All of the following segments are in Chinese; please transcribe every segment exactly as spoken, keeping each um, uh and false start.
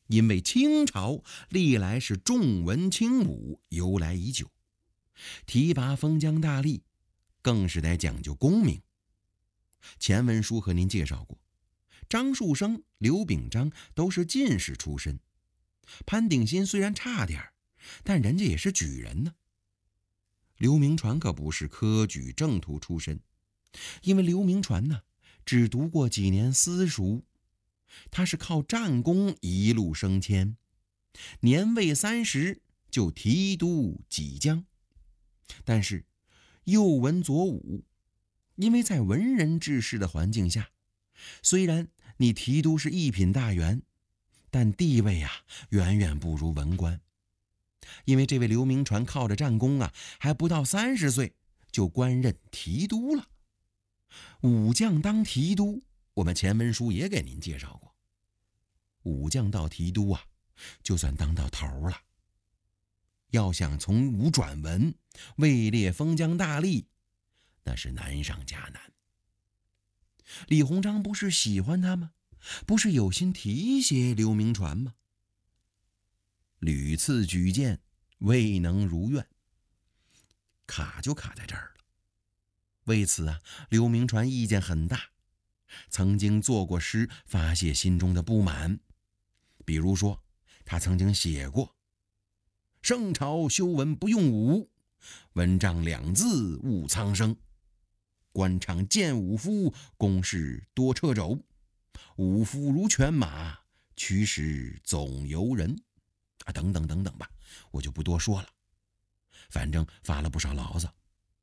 因为清朝历来是重文轻武，由来已久，提拔封疆大吏更是得讲究功名。前文书和您介绍过，张树声、刘秉章都是进士出身，潘鼎新虽然差点，但人家也是举人呢。刘铭传可不是科举正途出身，因为刘铭传呢只读过几年私塾，他是靠战功一路升迁，年未三十就提督济江。但是幼文左武，因为在文人治世的环境下，虽然你提督是一品大员，但地位啊远远不如文官。因为这位刘铭传靠着战功啊，还不到三十岁就官任提督了。武将当提督，我们前文书也给您介绍过，武将到提督啊，就算当到头了。要想从武转文，位列封疆大吏，那是难上加难。李鸿章不是喜欢他吗？不是有心提携刘铭传吗？屡次举荐未能如愿，卡就卡在这儿了。为此啊，刘铭传意见很大，曾经作过诗发泄心中的不满。比如说，他曾经写过：圣朝修文不用武，文章两字误苍生。官场见武夫，公事多掣肘。武夫如犬马，驱使总由人。啊，等等等等吧，我就不多说了。反正发了不少牢骚。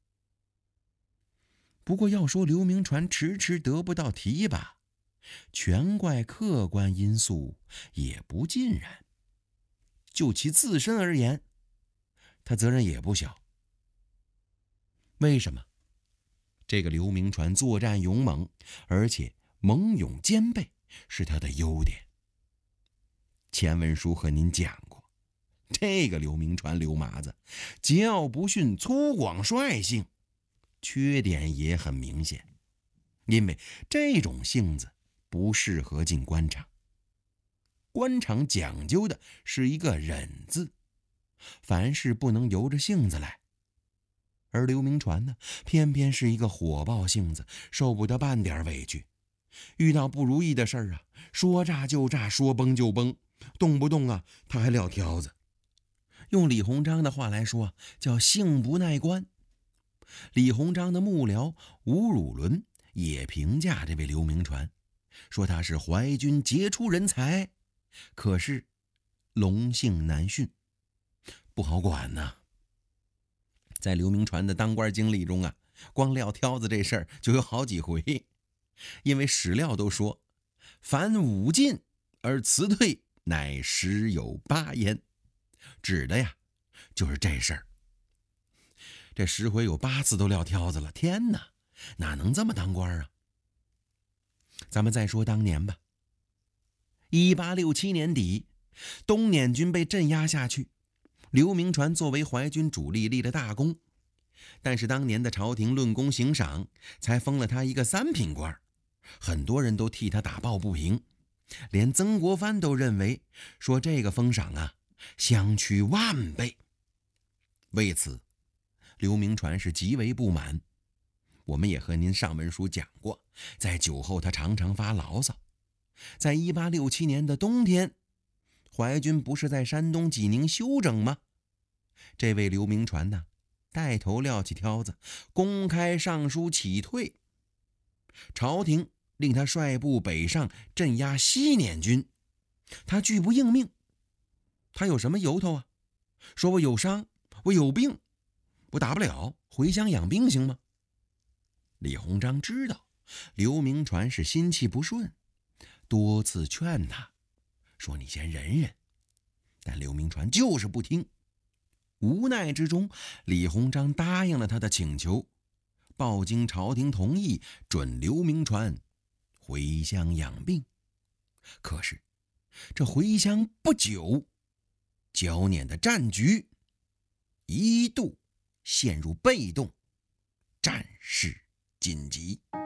不过要说刘铭传迟迟得不到提拔，全怪客观因素也不尽然。就其自身而言，他责任也不小。为什么？这个刘铭传作战勇猛，而且猛勇兼备，是他的优点。前文书和您讲过，这个刘铭传刘麻子桀骜不驯，粗犷率性，缺点也很明显。因为这种性子不适合进官场，官场讲究的是一个忍字，凡事不能由着性子来。而刘铭传呢，偏偏是一个火爆性子，受不得半点委屈，遇到不如意的事儿啊，说炸就炸，说崩就崩，动不动啊他还撂挑子。用李鸿章的话来说，叫性不耐官。李鸿章的幕僚吴汝伦也评价这位刘铭传，说他是淮军杰出人才，可是龙性难驯，不好管呐。在刘铭传的当官经历中啊，光撂挑子这事儿就有好几回。因为史料都说，凡五进而辞退，乃十有八焉，指的呀就是这事儿。这十回有八次都撂挑子了，天哪，哪能这么当官啊？咱们再说当年吧。一八六七年底，东捻军被镇压下去，刘铭传作为淮军主力立了大功，但是当年的朝廷论功行赏，才封了他一个三品官，很多人都替他打抱不平，连曾国藩都认为说这个封赏啊相去万倍。为此刘铭传是极为不满。我们也和您上文书讲过，在酒后他常常发牢骚。在一八六七年的冬天，淮军不是在山东济宁休整吗？这位刘铭传呢，带头撂起挑子，公开上书乞退。朝廷令他率部北上镇压西捻军，他拒不应命。他有什么由头啊？说我有伤，我有病，我打不了，回乡养病行吗？李鸿章知道刘铭传是心气不顺，多次劝他说你先忍忍，但刘铭传就是不听。无奈之中，李鸿章答应了他的请求，报经朝廷同意，准刘铭传回乡养病。可是这回乡不久，焦捻的战局一度陷入被动，战事紧急。